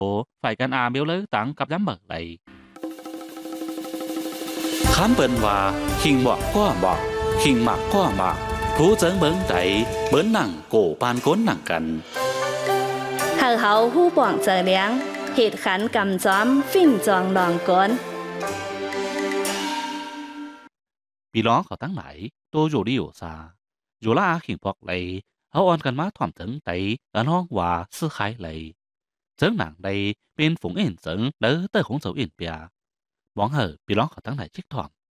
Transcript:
phảiกันอาเบลเลยตังกับย้ำเบิกเลยขันเปิ้นว่าคิงบอกก็บอกคิงหมักก็หมักผู้เจิงเบิ้งใจเบิ้นหนังโกปานก้นหนังกันเฮาเฮาฮู้ป่องเจอเลี้ยงเหตุขันกำจอมฟิ่งจองลองก้นพี่น้องเขาตั้งไหนตัวอยู่ดีอยู่ซาอยู่ละอาขิงพอกเลยเขาออนกันมาถ่อมถึงไตอันห้องว่าซื้อขายเลยเจิงหนังใดเป็นฝูงเอ็นเจิงเด้อเตอร์ของเจ้าเอ็นเปียมองเหอะพี่น้องเขาตั้งไหนชิกถ่อม